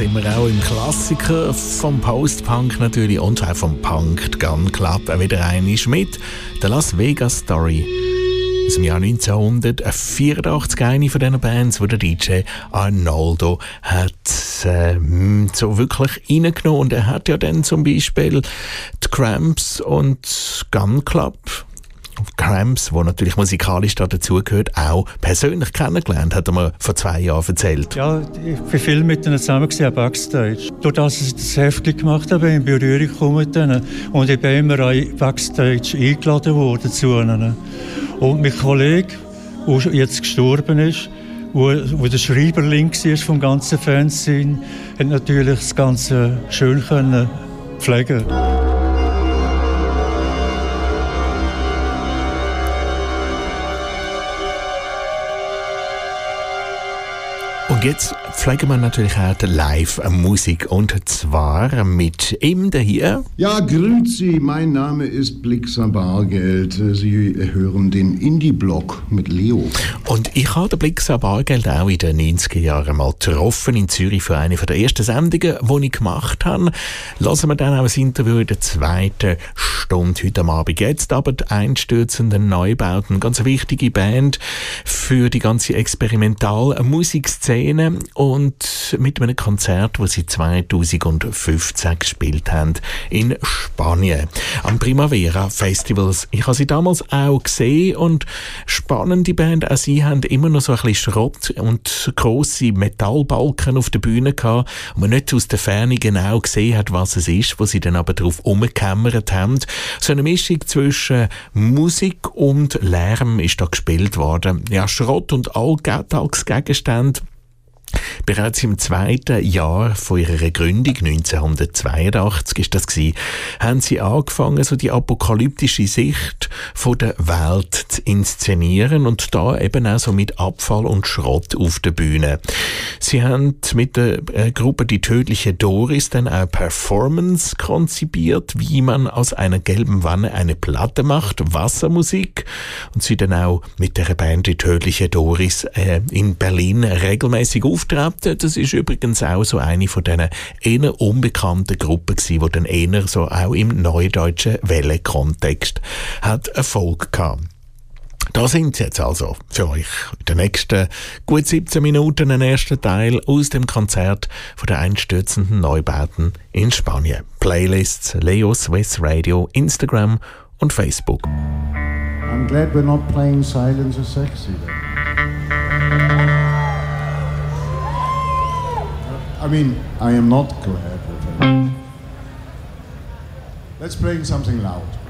sind wir auch im Klassiker vom Post-Punk natürlich und auch vom Punk Gun Club wieder einmal mit der Las Vegas Story aus dem Jahr 1984, eine von diesen Bands, wo der DJ Arnoldo hat so wirklich reingenommen. Und er hat ja dann zum Beispiel die Cramps und Gun Club, Cramps, wo natürlich musikalisch dazugehört, auch persönlich kennengelernt, hat er mir vor 2 Jahren erzählt. Ja, ich bin viel mit ihnen zusammen gewesen, Backstage. Durch das, dass ich das Heftchen gemacht habe, bin ich in Berührung gekommen mit ihnen. Und ich bin immer Backstage eingeladen worden zu ihnen. Und mein Kollege, der jetzt gestorben ist, wo der Schreiberling war vom ganzen Fernsehen, hat natürlich das Ganze schön pflegen können. Und jetzt pflegen wir natürlich auch die Live-Musik, und zwar mit ihm hier. Ja, grüezi, mein Name ist Blixa Bargeld. Sie hören den Indie-Blog mit Leo. Und ich habe den Blixa Bargeld auch in den 90er Jahren mal getroffen in Zürich für eine der ersten Sendungen, die ich gemacht habe. Lassen wir dann auch ein Interview in der 2. Stunde heute am Abend. Jetzt aber die einstürzenden Neubauten, ganz wichtige Band für die ganze Experimentalmusikszene. Und mit einem Konzert, das sie 2015 gespielt haben in Spanien am Primavera Festivals. Ich habe sie damals auch gesehen und spannende Band. Auch sie haben immer noch so ein bisschen Schrott und grosse Metallbalken auf der Bühne gehabt, und man nicht aus der Ferne genau gesehen hat, was es ist, wo sie dann aber drauf umgekämmert haben. So eine Mischung zwischen Musik und Lärm ist da gespielt worden. Ja, Schrott und Alltagsgegenstände. Bereits im 2. Jahr von ihrer Gründung, 1982 ist das gewesen, haben sie angefangen, so die apokalyptische Sicht von der Welt zu inszenieren, und da eben auch so mit Abfall und Schrott auf der Bühne. Sie haben mit der Gruppe Die tödliche Doris dann auch Performance konzipiert, wie man aus einer gelben Wanne eine Platte macht, Wassermusik, und sie dann auch mit der Band Die tödliche Doris in Berlin regelmäßig auftreten. Das ist übrigens auch so eine von diesen eher unbekannten Gruppen gewesen, die dann eher so auch im neudeutschen Welle-Kontext hat Erfolg gehabt. Da sind sie jetzt also für euch in den nächsten gut 17 Minuten ein erster Teil aus dem Konzert von den einstürzenden Neubauten in Spanien. Playlists, Leo Swiss Radio, Instagram und Facebook. I'm glad we're not playing Silence is Sexy then. I mean, I am not glad with it. Let's play something loud.